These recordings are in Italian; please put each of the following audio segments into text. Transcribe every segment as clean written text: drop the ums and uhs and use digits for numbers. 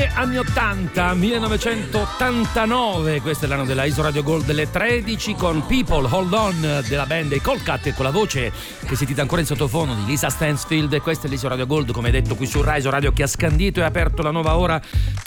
anni 80, 1989, questo è l'anno della Isoradio Gold delle 13 con People Hold On della band dei Cold Cut e con la voce che sentite ancora in sottofondo di Lisa Stansfield. E questa è l'Isoradio Gold, come detto, qui su Rai Radio, che ha scandito e aperto la nuova ora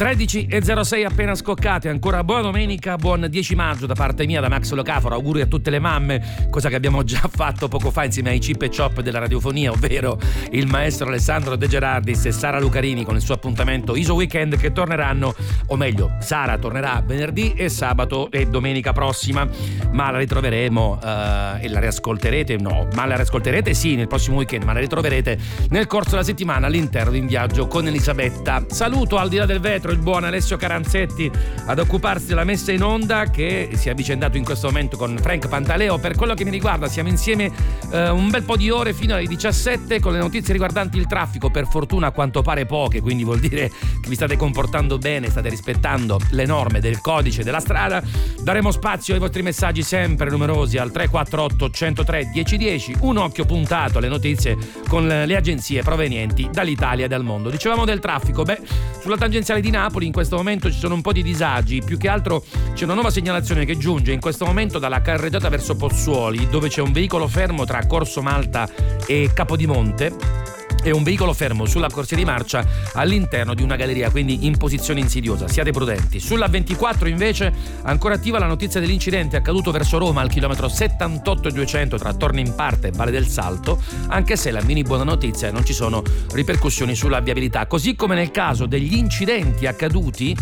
13:06 appena scoccate. Ancora buona domenica, buon 10 maggio da parte mia, da Max Locaforo. Auguri a tutte le mamme, cosa che abbiamo già fatto poco fa insieme ai Chip e Chop della radiofonia, ovvero il maestro Alessandro De Gerardis e Sara Lucarini con il suo appuntamento Iso Weekend, che torneranno, o meglio Sara tornerà venerdì e sabato e domenica prossima, ma la ritroveremo e la riascolterete, no, ma la riascolterete sì nel prossimo weekend, ma la ritroverete nel corso della settimana all'interno di In Viaggio con Elisabetta. Saluto al di là del vetro il buon Alessio Caranzetti ad occuparsi della messa in onda, che si è avvicendato in questo momento con Frank Pantaleo. Per quello che mi riguarda siamo insieme un bel po' di ore fino alle 17 con le notizie riguardanti il traffico, per fortuna a quanto pare poche, quindi vuol dire che vi state comportando bene, state rispettando le norme del codice della strada. Daremo spazio ai vostri messaggi sempre numerosi al 348 103 1010, un occhio puntato alle notizie con le agenzie provenienti dall'Italia e dal mondo. Dicevamo del traffico, sulla tangenziale di Napoli in questo momento ci sono un po' di disagi, più che altro c'è una nuova segnalazione che giunge in questo momento dalla carreggiata verso Pozzuoli, dove c'è un veicolo fermo tra Corso Malta e Capodimonte e un veicolo fermo sulla corsia di marcia all'interno di una galleria, quindi in posizione insidiosa. Siate prudenti. Sulla 24 invece ancora attiva la notizia dell'incidente accaduto verso Roma al chilometro 78+200 tra Torne in Parte e Valle del Salto, anche se la mini buona notizia è che non ci sono ripercussioni sulla viabilità, così come nel caso degli incidenti accaduti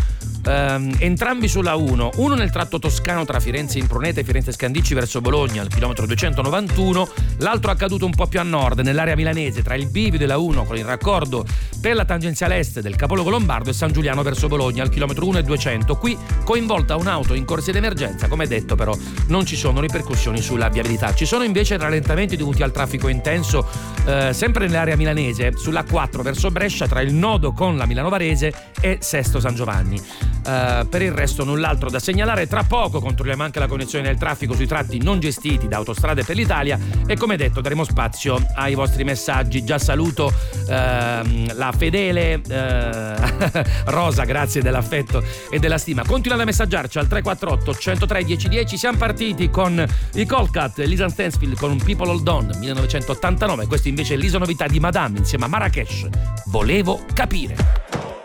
entrambi sulla 1, uno nel tratto toscano tra Firenze Impruneta e Firenze Scandicci verso Bologna al chilometro 291, l'altro accaduto un po' più a nord nell'area milanese tra il bivio della 1 con il raccordo per la tangenziale est del capoluogo lombardo e San Giuliano verso Bologna al chilometro 1,200. Qui coinvolta un'auto in corsia d'emergenza, come detto però non ci sono ripercussioni sulla viabilità. Ci sono invece rallentamenti dovuti al traffico intenso sempre nell'area milanese sulla 4 verso Brescia tra il nodo con la Milano Varese e Sesto San Giovanni. Per il resto null'altro da segnalare. Tra poco controlliamo anche la connessione del traffico sui tratti non gestiti da Autostrade per l'Italia e, come detto, daremo spazio ai vostri messaggi. Già saluto la fedele Rosa, grazie dell'affetto e della stima. Continuate a messaggiarci al 348 103 1010. Siamo partiti con i Cold Cut e Lisa Stansfield con People Hold On 1989. Questo invece è l'Iso novità di Madame insieme a Marrakesh. Volevo capire.